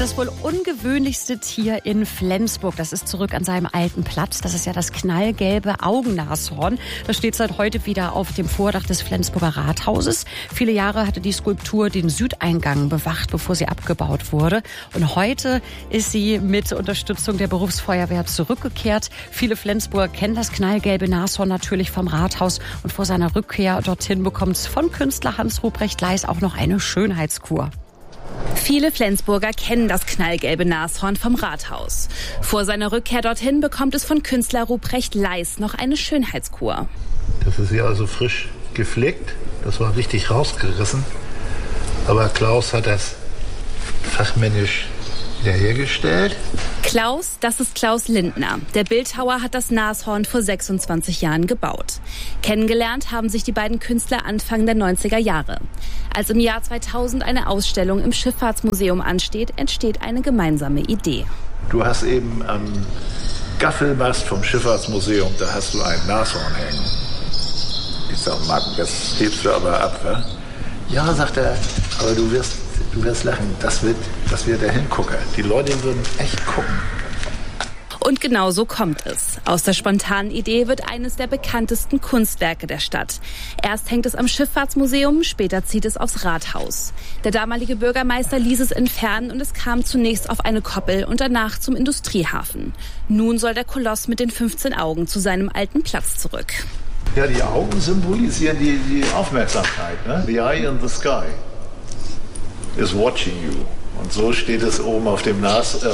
das wohl ungewöhnlichste Tier in Flensburg, das ist zurück an seinem alten Platz. Das ist ja das knallgelbe Augennashorn. Das steht seit heute wieder auf dem Vordach des Flensburger Rathauses. Viele Jahre hatte die Skulptur den Südeingang bewacht, bevor sie abgebaut wurde. Und heute ist sie mit Unterstützung der Berufsfeuerwehr zurückgekehrt. Viele Flensburger kennen das knallgelbe Nashorn natürlich vom Rathaus. Und vor seiner Rückkehr dorthin bekommt es von Künstler Hans Ruprecht Leis auch noch eine Schönheitskur. Viele Flensburger kennen das knallgelbe Nashorn vom Rathaus. Vor seiner Rückkehr dorthin bekommt es von Künstler Ruprecht Leis noch eine Schönheitskur. Das ist ja also frisch gepflegt. Das war richtig rausgerissen. Aber Klaus hat das fachmännisch wiederhergestellt. Klaus, das ist Klaus Lindner. Der Bildhauer hat das Nashorn vor 26 Jahren gebaut. Kennengelernt haben sich die beiden Künstler Anfang der 90er Jahre. Als im Jahr 2000 eine Ausstellung im Schifffahrtsmuseum ansteht, entsteht eine gemeinsame Idee. Du hast eben am Gaffelmast vom Schifffahrtsmuseum, da hast du ein Nashorn hängen. Ich sag, Martin, das hebst du aber ab, wa? Ja, sagt er, aber du wirst lachen, das wird der Hingucker. Die Leute würden echt gucken. Und genau so kommt es. Aus der spontanen Idee wird eines der bekanntesten Kunstwerke der Stadt. Erst hängt es am Schifffahrtsmuseum, später zieht es aufs Rathaus. Der damalige Bürgermeister ließ es entfernen und es kam zunächst auf eine Koppel und danach zum Industriehafen. Nun soll der Koloss mit den 15 Augen zu seinem alten Platz zurück. Ja, die Augen symbolisieren die Aufmerksamkeit. Ne? The eye in the sky is watching you. Und so steht es oben auf dem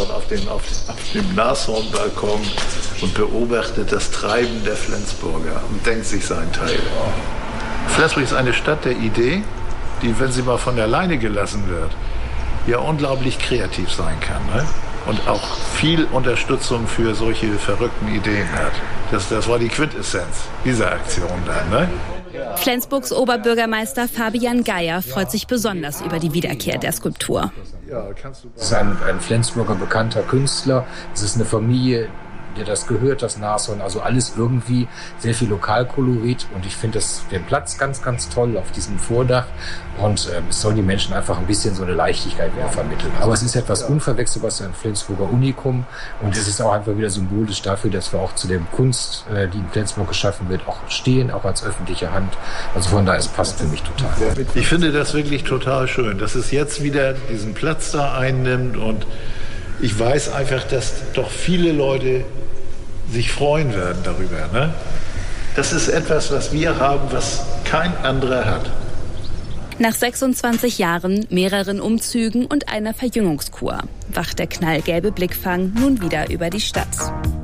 Nashornbalkon und beobachtet das Treiben der Flensburger und denkt sich seinen Teil. Flensburg ist eine Stadt der Idee, die, wenn sie mal von alleine gelassen wird, ja unglaublich kreativ sein kann. Ne? Und auch viel Unterstützung für solche verrückten Ideen hat. Das war die Quintessenz dieser Aktion dann. Ne? Flensburgs Oberbürgermeister Fabian Geier freut sich besonders über die Wiederkehr der Skulptur. Es ist ein Flensburger bekannter Künstler. Es ist eine Familie, der das gehört, das Nashorn. Also alles irgendwie sehr viel Lokalkolorit. Und ich finde den Platz ganz, ganz toll auf diesem Vordach. Und es soll die Menschen einfach ein bisschen so eine Leichtigkeit wieder vermitteln. Aber es ist etwas Unverwechselbares, ein Flensburger Unikum. Und es ist auch einfach wieder symbolisch dafür, dass wir auch zu der Kunst, die in Flensburg geschaffen wird, auch stehen, auch als öffentliche Hand. Also von daher, es passt für mich total. Ich finde das wirklich total schön, dass es jetzt wieder diesen Platz da einnimmt. Und ich weiß einfach, dass doch viele Leute sich freuen werden darüber. Ne? Das ist etwas, was wir haben, was kein anderer hat. Nach 26 Jahren, mehreren Umzügen und einer Verjüngungskur wacht der knallgelbe Blickfang nun wieder über die Stadt.